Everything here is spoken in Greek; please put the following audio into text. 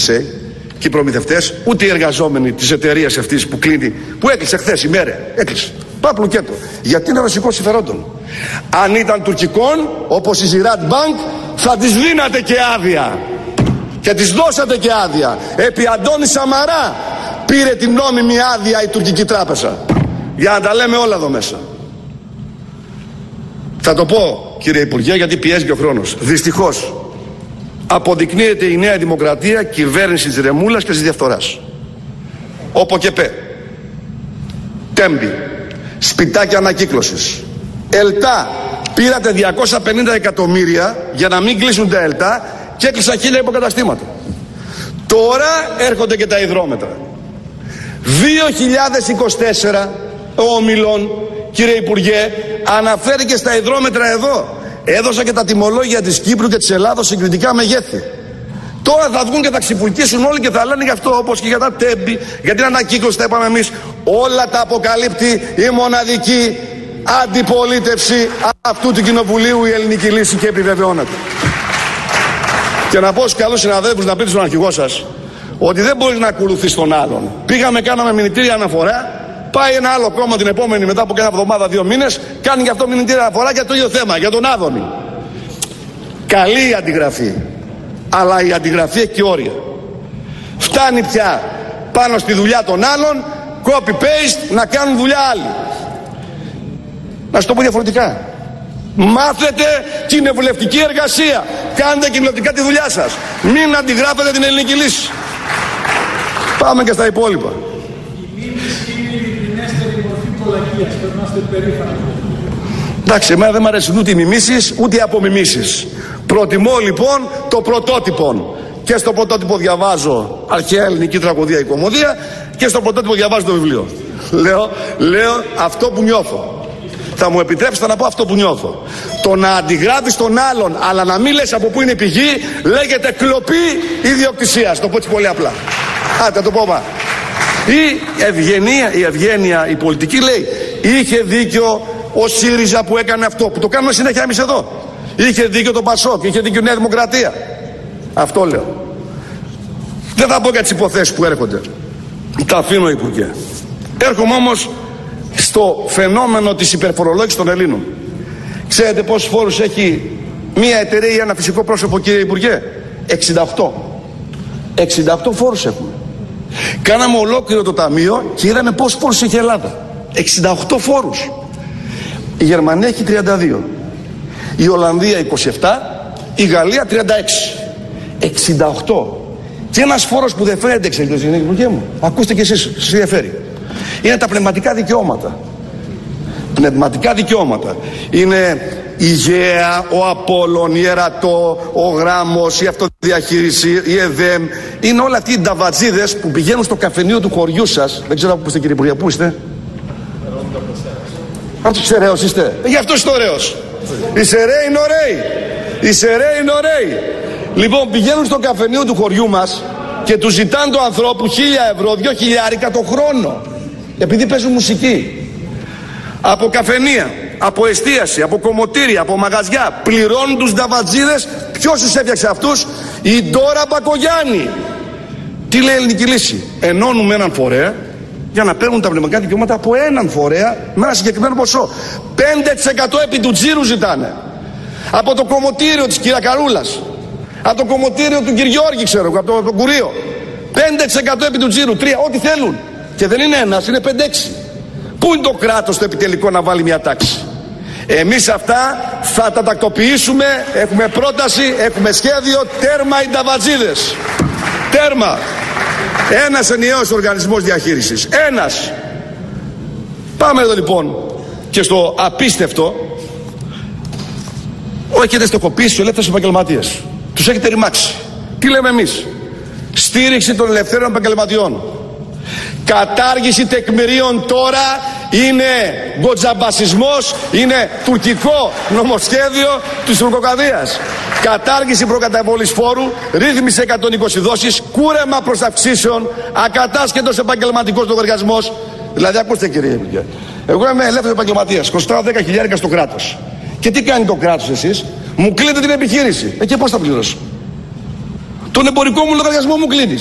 και οι προμηθευτές, ούτε οι εργαζόμενοι της εταιρείας αυτής που κλείνει, που έκλεισε χθες η μέρα, έκλεισε. Πάπλου και το. Γιατί είναι ρωσικό συμφερόντων. Αν ήταν τουρκικών, όπως η Ziraat Bank, θα τις δίνατε και άδεια. Και τις δώσατε και άδεια. Επί Αντώνη Σαμαρά πήρε την νόμιμη άδεια η τουρκική τράπεζα. Για να τα λέμε όλα εδώ μέσα. Θα το πω, κύριε Υπουργέ, γιατί πιέζει και ο χρόνος. Δυστυχώς αποδεικνύεται η Νέα Δημοκρατία κυβέρνηση της ρεμούλας και της διαφθοράς. ΟΠΟΚΕΠΕ, Τέμπη, σπιτάκια ανακύκλωσης, ΕΛΤΑ. Πήρατε 250 εκατομμύρια για να μην κλείσουν τα ΕΛΤΑ και έκλεισαν 1000 υποκαταστήματα. Τώρα έρχονται και τα υδρόμετρα. 2024 ο Ομιλών, κύριε Υπουργέ, αναφέρει στα υδρόμετρα εδώ. Έδωσα και τα τιμολόγια της Κύπρου και της Ελλάδος συγκριτικά μεγέθη. Τώρα θα βγουν και θα ξυπουλκίσουν όλοι και θα λένε γι' αυτό, όπως και για τα Τέμπη, για την ανακύκλωση, τα είπαμε εμείς. Όλα τα αποκαλύπτει η μοναδική αντιπολίτευση αυτού του κοινοβουλίου, η Ελληνική Λύση, και επιβεβαιώνεται. Και να πω στους καλούς συναδέλφους, να πείτε στον αρχηγό σας, ότι δεν μπορείς να ακολουθείς τον άλλον. Πήγαμε, κάναμε μηνυτήρια αναφορά. Πάει ένα άλλο κόμμα την επόμενη, μετά από κάνα εβδομάδα, 2 μήνες, κάνει γι' αυτό μηνυτήρια αναφορά για το ίδιο θέμα, για τον Άδωνη. Καλή η αντιγραφή, αλλά η αντιγραφή έχει και όρια. Φτάνει πια πάνω στη δουλειά των άλλων, copy-paste, να κάνουν δουλειά άλλοι. Να σου το πω διαφορετικά. Μάθετε κοινοβουλευτική εργασία. Κάντε κοινοβουλευτικά τη δουλειά σας. Μην αντιγράφετε την Ελληνική Λύση. Πάμε και στα υπόλοιπα. Εντάξει, εμένα δεν μου αρέσουν ούτε οι μιμήσεις ούτε οι απομιμήσεις. Προτιμώ λοιπόν το πρωτότυπο. Και στο πρωτότυπο διαβάζω αρχαία ελληνική τραγωδία ή κωμωδία, και στο πρωτότυπο διαβάζω το βιβλίο. Λέω αυτό που νιώθω. Θα μου επιτρέψετε να πω αυτό που νιώθω. Το να αντιγράφεις τον άλλον, αλλά να μην λες από πού είναι η πηγή, λέγεται κλοπή ιδιοκτησίας. Το πω έτσι πολύ απλά. Άντε, το πω μα. Η ευγένεια, η πολιτική λέει, είχε δίκιο ο ΣΥΡΙΖΑ που έκανε αυτό, που το κάνουμε συνέχεια εμείς εδώ. Είχε δίκιο το ΠΑΣΟΚ, είχε δίκιο η Νέα Δημοκρατία. Αυτό λέω. Δεν θα πω για τις υποθέσεις που έρχονται. Τα αφήνω, Υπουργέ. Έρχομαι όμως στο φαινόμενο της υπερφορολόγησης των Ελλήνων. Ξέρετε πόσους φόρους έχει μία εταιρεία ή ένα φυσικό πρόσωπο, κύριε Υπουργέ? 68. 68 φόρους έχουμε. Κάναμε ολόκληρο το ταμείο και είδαμε πόσους φόρους έχει η Ελλάδα. 68 φόρους. Η Γερμανία έχει 32. Η Ολλανδία 27. Η Γαλλία 36. 68. Και ένας φόρος που δεν φαίνεται, ξέρετε, κύριε Υπουργέ μου. Ακούστε κι εσείς, σας ενδιαφέρει. Είναι τα πνευματικά δικαιώματα. Πνευματικά δικαιώματα. Είναι η Γαία, ο Απόλλων, η Ερατό, ο Γράμμος, η Αυτοδιαχείριση, η ΕΔΕΜ. Είναι όλα αυτοί οι νταβατζίδες που πηγαίνουν στο καφενείο του χωριού σας. Δεν ξέρω πού είστε, κύριε Υπουργέ, πού είστε? Από τους Σεραίους είστε? Γι' αυτό είστε ωραίος. Οι Σεραίοι είναι ωραίοι. Οι Σεραίοι είναι ωραίοι. Λοιπόν, πηγαίνουν στο καφενείο του χωριού μας και του ζητάνε το ανθρώπου 1.000 ευρώ, 2.000 το χρόνο. Επειδή παίζουν μουσική. Από καφενεία, από εστίαση, από κομμωτήρια, από μαγαζιά. Πληρώνουν τους νταβατζίδες. Ποιος τους έφτιαξε αυτούς? Η Ντόρα Μπακογιάννη. Τι λέει η Ελληνική Λύση? Ενώνουμε έναν φορέα για να παίρνουν τα πνευματικά δικαιώματα από έναν φορέα με ένα συγκεκριμένο ποσό. 5% επί του τζίρου ζητάνε. Από το κομμωτήριο της Κυρακαρούλας. Από το κομμωτήριο του Κυριώργη, ξέρω εγώ, από το Κουρίο. 5% επί του τζίρου, 3, ό,τι θέλουν. Και δεν είναι ένας, είναι 5-6. Πού είναι το κράτος το επιτελικό να βάλει μια τάξη? Εμείς αυτά θα τα τακτοποιήσουμε. Έχουμε πρόταση, έχουμε σχέδιο. Τέρμα οι νταβατζίδες. Τέρμα. Ένας ενιαίος οργανισμός διαχείρισης. Ένας. Πάμε εδώ λοιπόν και στο απίστευτο. Έχετε στοχοποιήσει τους ελεύθερους επαγγελματίες. Τους έχετε ρημάξει. Τι λέμε εμείς? Στήριξη των ελευθέρων επαγγελματιών. Κατάργηση τεκμηρίων τώρα είναι γκοτζαμπασισμός, είναι τουρκικό νομοσχέδιο της τουρκοκαδίας. Κατάργηση προκαταβολής φόρου, ρύθμιση 120 δόσεις, κούρεμα προς αυξήσεων, ακατάσχετος επαγγελματικός λογαριασμός. Δηλαδή, ακούστε κύριε Υπουργέ, εγώ είμαι ελεύθερος επαγγελματίας, κοστάω 10.000 στο κράτος. Και τι κάνει το κράτος εσείς? Μου κλείνετε την επιχείρηση. Και πώς θα πληρώσω? Τον εμπορικό μου λογαριασμό μου κλείνεις.